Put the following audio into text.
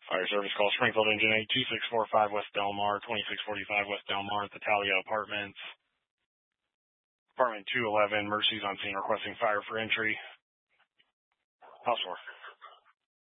Fire service call Springfield Engine 8, 2645 West Delmar, 2645 West Delmar at the Talia Apartments. Apartment 211, Mercy's on scene requesting fire for entry. House 4.